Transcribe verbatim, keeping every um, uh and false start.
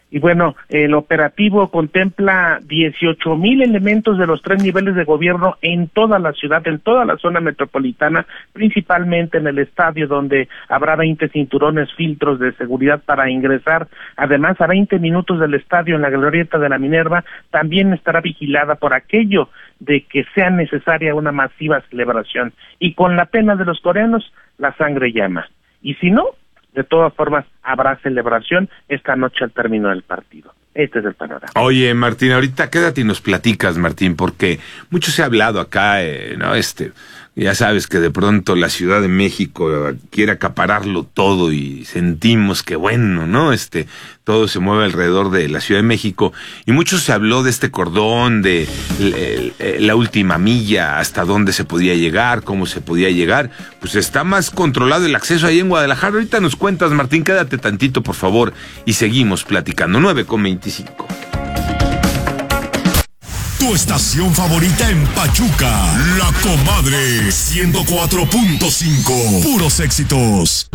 Y bueno, el operativo contempla dieciocho mil elementos de los tres niveles de gobierno en toda la ciudad, en toda la zona metropolitana, principalmente en el estadio, donde habrá veinte cinturones, filtros de seguridad para ingresar. Además, a veinte minutos del estadio, en la glorieta de la Minerva, también estará vigilada por aquello de que sea necesaria una masiva celebración. Y con la pena de los coreanos, la sangre llama. Y si no, de todas formas, habrá celebración esta noche al término del partido. Este es el panorama. Oye, Martín, ahorita quédate y nos platicas, Martín, porque mucho se ha hablado acá, eh, ¿no? Este, ya sabes que de pronto la Ciudad de México quiere acapararlo todo y sentimos que bueno, ¿no? Este, todo se mueve alrededor de la Ciudad de México y mucho se habló de este cordón, de el, el, la última milla, hasta dónde se podía llegar, cómo se podía llegar. Pues está más controlado el acceso ahí en Guadalajara. Ahorita nos cuentas, Martín, quédate tantito, por favor, y seguimos platicando. nueve con veinticinco. Tu estación favorita en Pachuca, La Comadre, ciento cuatro punto cinco. Puros éxitos.